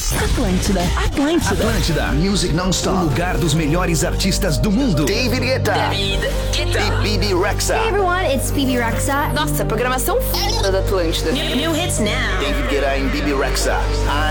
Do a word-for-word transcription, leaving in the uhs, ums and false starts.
Atlântida, Atlântida. Atlântida, Music Non-Stop. O lugar dos melhores artistas do mundo. David Guetta. David Guetta. E Bibi Rexha. Hey everyone, it's Bibi Rexha. Nossa, programação f*** da Atlântida. New, new hits now. David Guetta e Bibi Rexha.